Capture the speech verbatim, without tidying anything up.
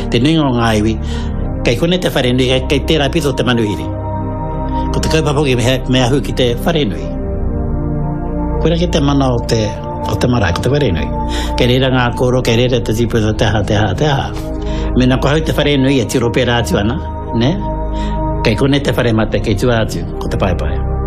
te nunga o ngā iwi, kei kone te whare nui, kei, kei tērā pito te manuhiri. Ko te kaupapoki mea, mea hu ki te whare nui. Koera ki te mana o te, o te marae, ko te whare nui. Kei reira ngā koro, kei reira te tiputa te aha, te aha, te aha. Mena ko hau te whare nui e tiro pērā atu ana, ne? Kei kone te whare mate, kei tua atu, ko te pai pai.